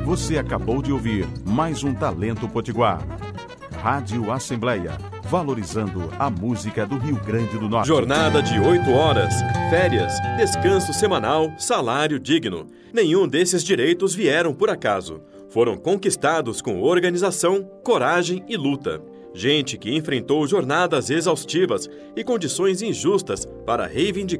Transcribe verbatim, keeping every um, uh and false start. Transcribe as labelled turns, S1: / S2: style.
S1: Você acabou de ouvir mais um Talento Potiguar. Rádio Assembleia, valorizando a música do Rio Grande do Norte.
S2: Jornada de oito horas, férias, descanso semanal, salário digno. Nenhum desses direitos vieram por acaso. Foram conquistados com organização, coragem e luta. Gente que enfrentou jornadas exaustivas e condições injustas para reivindicar